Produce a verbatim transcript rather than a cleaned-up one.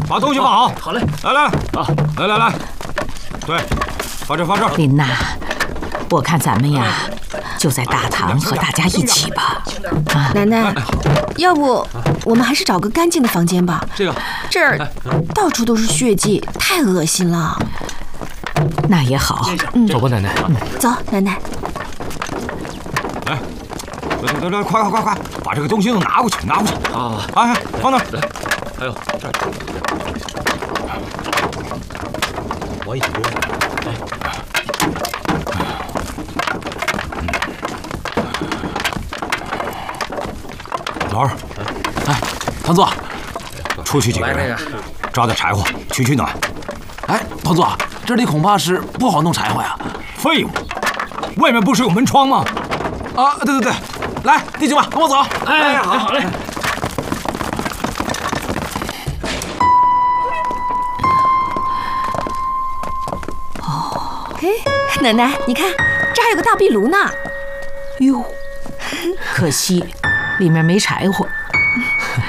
把东西放好。 好嘞， 来来啊，来来来，对，放这放这。 琳娜，我看咱们呀，就在大堂和大家一起吧。啊， 奶奶，要不我们还是找个干净的房间吧？ 这个这儿到处都是血迹，太恶心了。 那也好， 嗯，走吧，奶奶。 走，奶奶。 来，来来来，快快快快，把这个东西都拿过去，拿过去。 啊， 哎，放那儿。 来，还有这儿，我一起丢。来。 老二， 哎，堂座， 出去几个人，抓点柴火，取取暖。 哎，堂座，这里恐怕是不好弄柴火呀。 废物，外面不是有门窗吗？ 啊，对对对，来，弟兄们，跟我走。 哎，好，好嘞。 哦，嘿，奶奶，你看，这还有个大壁炉呢。 哟，可惜里面没柴火。